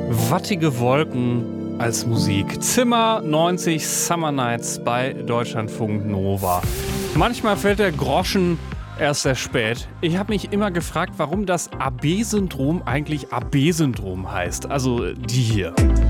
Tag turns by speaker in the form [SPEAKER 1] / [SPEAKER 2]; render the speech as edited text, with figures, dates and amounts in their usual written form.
[SPEAKER 1] Wattige Wolken als Musik. Zimmer 90 Summer Nights bei Deutschlandfunk Nova. Manchmal fällt der Groschen erst sehr spät. Ich habe mich immer gefragt, warum das AB-Syndrom eigentlich AB-Syndrom heißt. Also die hier.